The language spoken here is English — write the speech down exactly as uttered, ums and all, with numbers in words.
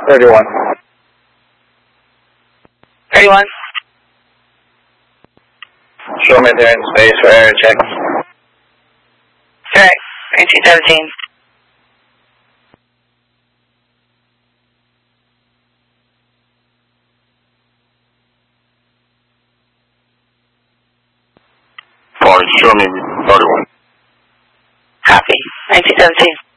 thirty-one. thirty-one. Show me there in space for air check. Correct. nineteen seventeen. Flight, show me thirty-one. Copy. nineteen seventeen.